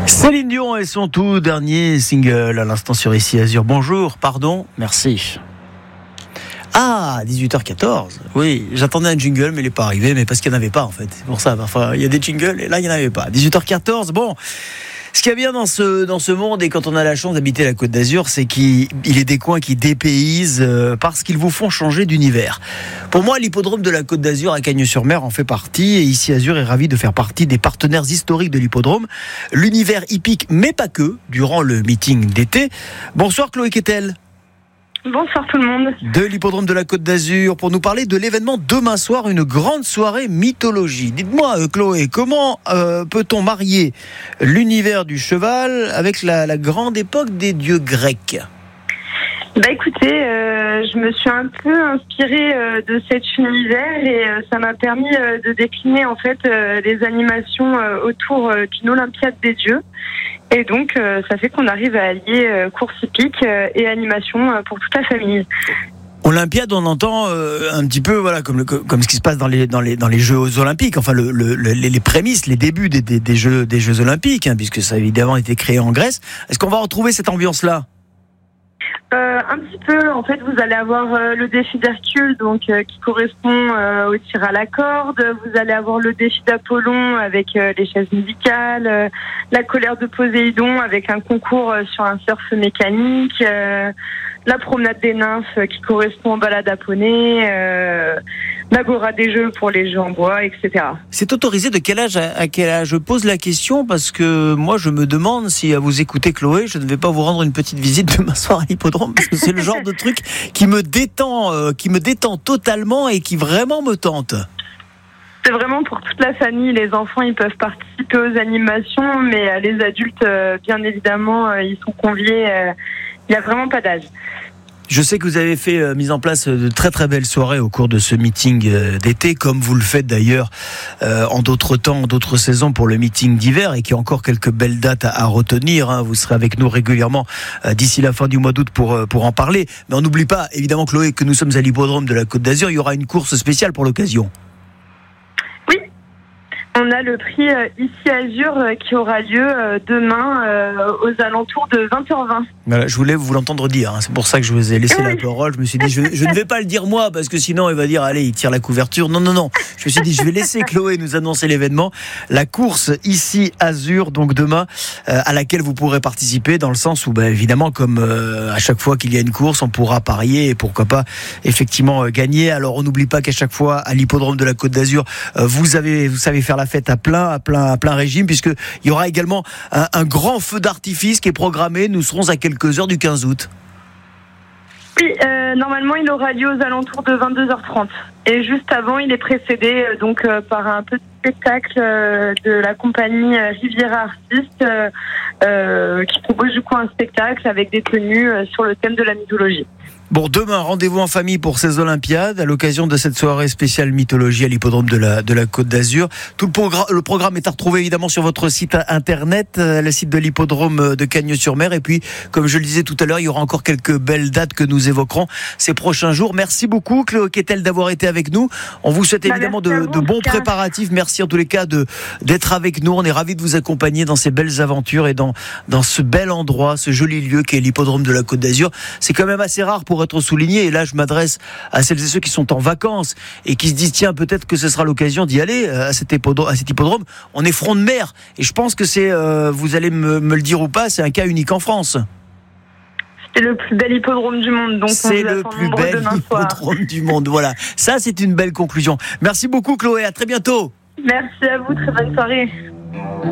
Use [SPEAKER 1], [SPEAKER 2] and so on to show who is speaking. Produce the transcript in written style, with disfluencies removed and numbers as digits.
[SPEAKER 1] Céline Dion et son tout dernier single à l'instant sur Ici Azur. Bonjour, pardon, merci. Ah, 18h14. Oui, j'attendais un jingle, mais il n'est pas arrivé, mais parce qu'il n'y en avait pas en fait. C'est pour ça, parfois, il y a des jingles et là, il n'y en avait pas. 18h14, bon. Ce qu'il y a bien dans ce monde, et quand on a la chance d'habiter la Côte d'Azur, c'est qu'il est des coins qui dépaysent parce qu'ils vous font changer d'univers. Pour moi, l'hippodrome de la Côte d'Azur à Cagnes-sur-Mer en fait partie, et Ici Azur est ravi de faire partie des partenaires historiques de l'hippodrome. L'univers hippique, mais pas que, durant le meeting d'été. Bonsoir Chloé Quetel.
[SPEAKER 2] Bonsoir tout le monde.
[SPEAKER 1] De l'hippodrome de la Côte d'Azur pour nous parler de l'événement demain soir, une grande soirée mythologie. Dites-moi Chloé, comment peut-on marier l'univers du cheval avec la grande époque des dieux grecs ?
[SPEAKER 2] Écoutez, je me suis un peu inspirée de cet univers et ça m'a permis de décliner en fait les animations autour d'une Olympiade des dieux. Et donc, ça fait qu'on arrive à allier course hippique et animation pour toute la famille.
[SPEAKER 1] Olympiade, on entend un petit peu, voilà, comme ce qui se passe dans les Jeux Olympiques. Enfin, les prémices, les débuts des Jeux Olympiques, hein, puisque ça a évidemment été créé en Grèce. Est-ce qu'on va retrouver cette ambiance-là ?
[SPEAKER 2] Un petit peu, en fait, vous allez avoir le défi d'Hercule, donc qui correspond au tir à la corde. Vous allez avoir le défi d'Apollon avec les chaises musicales, la colère de Poséidon avec un concours sur un surf mécanique, la promenade des nymphes qui correspond aux balades à poney, l'agora des jeux pour les jeux en bois, etc.
[SPEAKER 1] C'est autorisé de quel âge à quel âge ? Je pose la question parce que moi je me demande si à vous écouter Chloé, je ne vais pas vous rendre une petite visite demain soir à l'hippodrome parce que c'est le genre de truc qui me détend totalement et qui vraiment me tente.
[SPEAKER 2] C'est vraiment pour toute la famille. Les enfants, ils peuvent participer aux animations, mais les adultes, bien évidemment, ils sont conviés. Il n'y a vraiment pas d'âge.
[SPEAKER 1] Je sais que vous avez mis en place de très très belles soirées au cours de ce meeting d'été, comme vous le faites d'ailleurs en d'autres temps, en d'autres saisons pour le meeting d'hiver, et qu'il y a encore quelques belles dates à retenir. Hein. Vous serez avec nous régulièrement d'ici la fin du mois d'août pour en parler. Mais on n'oublie pas, évidemment Chloé, que nous sommes à l'hippodrome de la Côte d'Azur. Il y aura une course spéciale pour l'occasion.
[SPEAKER 2] On a le prix Ici Azur qui aura lieu demain aux alentours de 20h20.
[SPEAKER 1] Voilà, je voulais vous l'entendre dire, hein. C'est pour ça que je vous ai laissé la parole. Je me suis dit, je ne vais pas le dire moi, parce que sinon il va dire, allez, il tire la couverture. Non. Je me suis dit, je vais laisser Chloé nous annoncer l'événement. La course Ici Azur, donc demain, à laquelle vous pourrez participer, dans le sens où, évidemment, comme à chaque fois qu'il y a une course, on pourra parier et pourquoi pas, effectivement, gagner. Alors, on n'oublie pas qu'à chaque fois, à l'hippodrome de la Côte d'Azur, vous savez faire la fête à plein régime, puisque il y aura également un grand feu d'artifice qui est programmé. Nous serons à quelques heures du 15 août.
[SPEAKER 2] Oui, normalement il aura lieu aux alentours de 22h30. Et juste avant, il est précédé par un petit spectacle de la compagnie Riviera Artistes qui propose du coup un spectacle avec des tenues sur le thème de la mythologie.
[SPEAKER 1] Bon, demain, rendez-vous en famille pour ces Olympiades à l'occasion de cette soirée spéciale mythologie à l'hippodrome de la Côte d'Azur. Tout le programme est à retrouver évidemment sur votre site internet, le site de l'hippodrome de Cagnes-sur-Mer. Et puis, comme je le disais tout à l'heure, il y aura encore quelques belles dates que nous évoquerons ces prochains jours. Merci beaucoup, Chloé Quetel, d'avoir été avec nous. On vous souhaite évidemment de bons préparatifs. Merci en tous les cas d'être avec nous. On est ravis de vous accompagner dans ces belles aventures et dans ce bel endroit, ce joli lieu qu'est l'hippodrome de la Côte d'Azur. C'est quand même assez rare pour être souligné, et là je m'adresse à celles et ceux qui sont en vacances et qui se disent tiens, peut-être que ce sera l'occasion d'y aller à cet hippodrome. On est front de mer et je pense que c'est, vous allez me le dire ou pas, c'est un cas unique en France.
[SPEAKER 2] C'est le plus bel hippodrome du monde, donc
[SPEAKER 1] c'est le plus bel hippodrome du monde. Voilà, ça c'est une belle conclusion. Merci beaucoup Chloé, à très bientôt.
[SPEAKER 2] Merci à vous, très bonne soirée.